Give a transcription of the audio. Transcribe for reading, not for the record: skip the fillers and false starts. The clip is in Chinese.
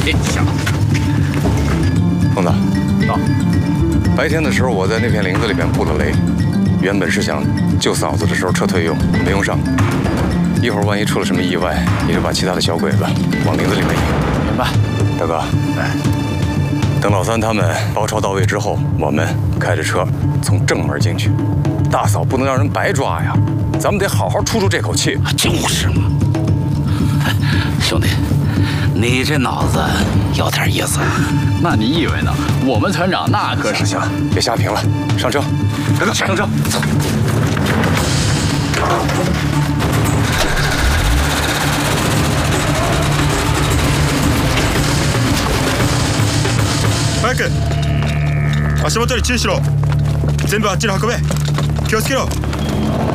这小子， 疯子， 到。 白天的时候我在那片林子里边布了雷，原本是想救嫂子的时候撤退用，没用上。一会儿万一出了什么意外，你就把其他的小鬼子往林子里面引。 明白， 大哥。 哎， 等老三他们包抄到位之后，我们开着车从正门进去。大嫂不能让人白抓呀，咱们得好好出这口气。 就是嘛，兄弟，你这脑子有点意思。 那你以为呢？我们团长那可是…… 行，别瞎评了，上车。大哥，上车。走。 早く足元に注意しろ。全部あっちに運べ。気をつけろ。